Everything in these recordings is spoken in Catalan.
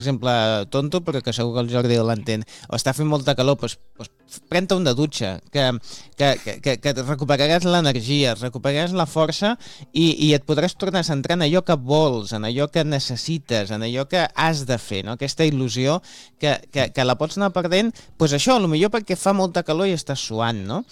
exemple tonto, però que segur que el Jordi l'entén, o està fent molta calor, doncs pren-te una dutxa, que recuperaràs l'energia, recuperaràs la força i et podràs tornar a centrar en allò que vols, en allò que necessites, en allò que has de fer, no? Aquesta il·lusió que la pots anar perdent, doncs això, potser perquè fa molta calor i estàs suant, no?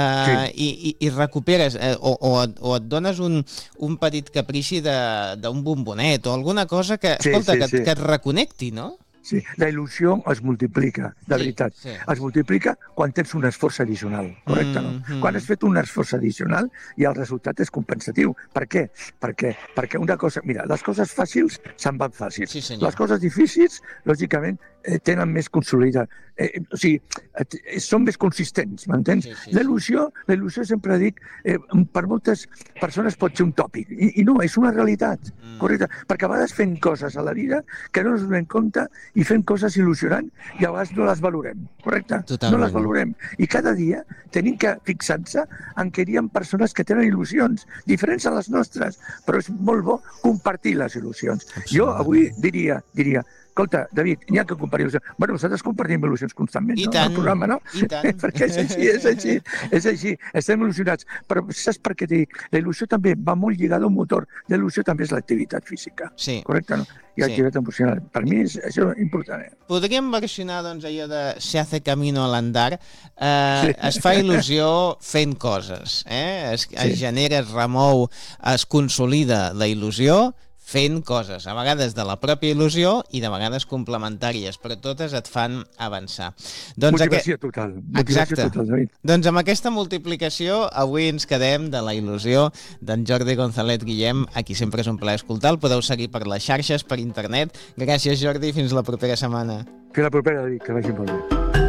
I recuperes, o et dones un petit caprici d'un bombonet o alguna cosa que, escolta, que et reconnecti, no? Sí, la il·lusió es multiplica, de veritat. Sí. Es multiplica quan tens un esforç addicional, correcte, no? Quan has fet un esforç addicional i el resultat és compensatiu. Per què? Perquè una cosa... Mira, les coses fàcils se'n van fàcils. Sí, senyor. Les coses difícils, lògicament, tenen més consolidat. O sigui, són més consistents, m'entens? Sí. La il·lusió sempre dic, per moltes persones pot ser un tòpic, i no, és una realitat, correcte? Perquè a vegades fem coses a la vida que no ens donem compte i fem coses il·lusionants i a vegades no les valorem, correcte? Totalment. No les valorem. I cada dia tenim que fixar-se en que hi ha persones que tenen il·lusions diferents a les nostres, però és molt bo compartir les il·lusions. Jo avui diria, escolta, David, n'hi ha que compartir il·lusions. Bueno, nosaltres compartim il·lusions constantment, I no? tant, El programa, no? i tant. Perquè és així, estem il·lusionats. Però saps per què t'hi dic? La il·lusió també va molt lligada a un motor. La il·lusió també és l'activitat física. Sí. Correcte, no? I l'activitat emocional. Per mi és això important. Podríem versionar, doncs, allò de se hace camino al andar. Es fa il·lusió fent coses, es genera, es remou, es consolida la il·lusió fent coses, a vegades de la pròpia il·lusió i de vegades complementàries, però totes et fan avançar. Motivació total. Exacte. Doncs amb aquesta multiplicació avui ens quedem de la il·lusió d'en Jordi González Guillem, a qui sempre és un plaer escoltar. El podeu seguir per les xarxes, per internet. Gràcies, Jordi, fins la propera setmana. Fins la propera, David, que vagi molt bé.